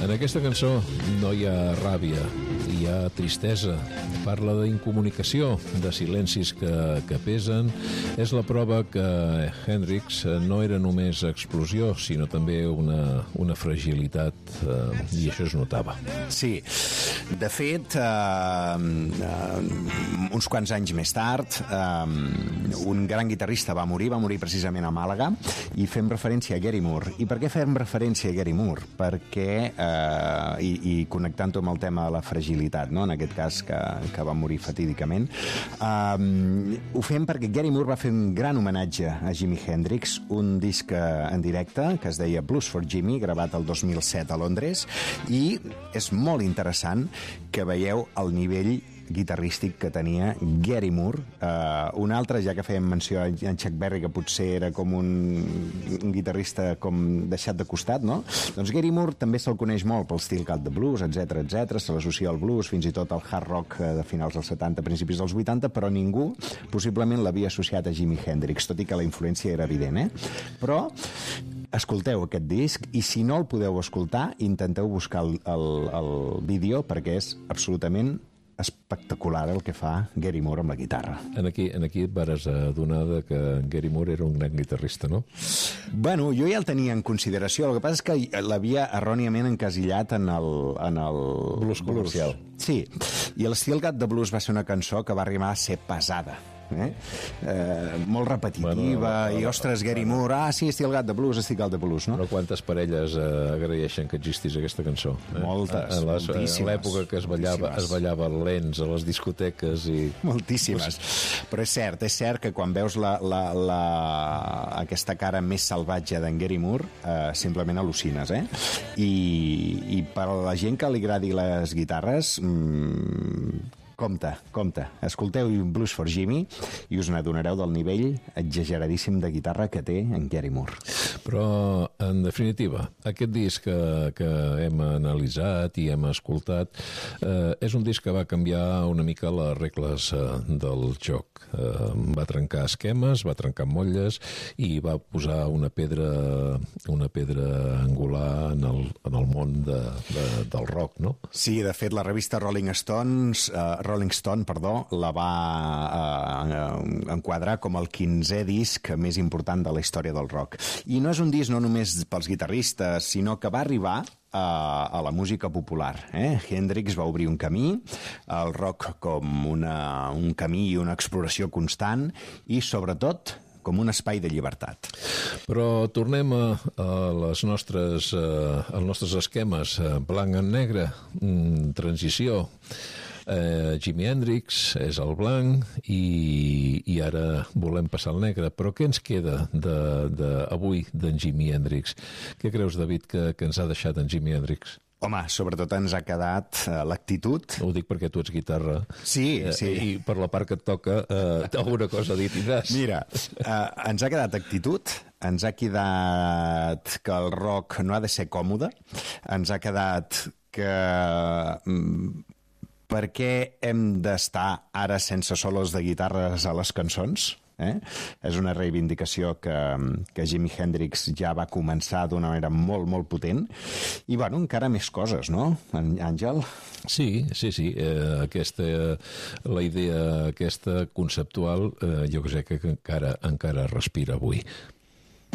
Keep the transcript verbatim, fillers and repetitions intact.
En aquesta cançó no hi ha ràbia, hi ha tristesa. Parla d'incomunicació, de silencis que, que pesen. És la prova que Hendrix no era només explosió, sinó també una, una fragilitat, eh, i això es notava. Sí. De fet, eh, eh, uns quants anys més tard, eh, un gran guitarrista va morir, va morir precisament a Màlaga, i fem referència a Gary Moore. I per què fem referència a Gary Moore? Perquè, eh, i, i connectant-ho amb el tema de la fragilitat, no? En aquest cas que, que va morir fatídicament, eh, ho fem perquè Gary Moore va fer un gran homenatge a Jimi Hendrix, un disc en directe que es deia Blues for Jimmy, gravat el dos mil set a Londres, i és molt interessant que veieu el nivell guitarrístic que tenia Gary Moore. Uh, un altre, ja que fèiem menció a en Chuck Berry, que potser era com un, un guitarrista com deixat de costat, no? Doncs Gary Moore també se'l coneix molt pel Steel Cut the Blues, etc etc. Se l'associa al blues, fins i tot al hard rock de finals dels setanta, principis dels vuitanta, però ningú possiblement l'havia associat a Jimi Hendrix, tot i que la influència era evident, eh? Però escolteu aquest disc, i si no el podeu escoltar, intenteu buscar el, el, el vídeo, perquè és absolutament espectacular el que fa Gary Moore amb la guitarra. En aquí, en aquí et vares adonar de que Gary Moore era un gran guitarrista, no? Bueno, jo ja el tenia en consideració, el que passa és que l'havia erròniament encasillat en el, en el blues comercial. Sí, i el Steel Cut the Blues va ser una cançó que va arribar a ser pesada. Eh? Eh, molt repetitiva, bueno, no, no, i ostres, Gary Moore, ah sí, Steel Cut the Blues, Steel Cut the Blues, no? Però quantes parelles eh, agraeixen que existís aquesta cançó? Eh? Moltes, a, a les, moltíssimes. A l'època que es ballava, es ballava lents a les discoteques i... Moltíssimes. Però és cert, és cert que quan veus la, la, la, aquesta cara més salvatge d'en Gary Moore, eh, simplement al·lucines, eh? I, i per a la gent que li agradi les guitarres, mmm, compte, compte. Escolteu Blues for Jimmy i us n'adonareu del nivell exageradíssim de guitarra que té en Gary Moore. Però, en definitiva, aquest disc que, que hem analitzat i hem escoltat eh, és un disc que va canviar una mica les regles eh, del joc. Eh, va trencar esquemes, va trencar motlles i va posar una pedra una pedra angular en el, en el món de, de, del rock, no? Sí, de fet, la revista Rolling Stones, eh, Rolling Stone, perdó, la va eh, enquadrar com el quinzè disc més important de la història del rock. I no és un disc no només pels guitarristes, sinó que va arribar a, a la música popular. Eh? Hendrix va obrir un camí, el rock com una, un camí i una exploració constant, i sobretot com un espai de llibertat. Però tornem a, a les nostres, a, als nostres esquemes, blanc en negre, transició. Eh, Jimi Hendrix és el blanc i, i ara volem passar al negre, però què ens queda de, de, avui d'en Jimi Hendrix? Què creus, David, que, que ens ha deixat en Jimi Hendrix? Home, sobretot ens ha quedat uh, l'actitud. Ho dic perquè tu ets guitarra. Sí, eh, sí. I per la part que et toca, eh, alguna cosa a dir tindràs. Mira, uh, ens ha quedat actitud, ens ha quedat que el rock no ha de ser còmode, ens ha quedat que... Mm, per què hem d'estar ara sense solos de guitarres a les cançons? Eh? És una reivindicació que, que Jimi Hendrix ja va començar d'una manera molt, molt potent. I, bueno, encara més coses, no, Àngel? Sí, sí, sí. Eh, aquesta, la idea aquesta conceptual, eh, jo crec que encara, encara respira avui.